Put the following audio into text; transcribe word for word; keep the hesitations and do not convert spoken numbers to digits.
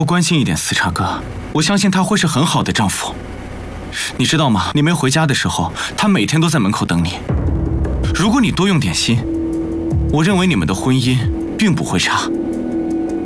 多关心一点四叉哥，我相信他会是很好的丈夫。你知道吗？你没回家的时候，他每天都在门口等你。如果你多用点心，我认为你们的婚姻并不会差。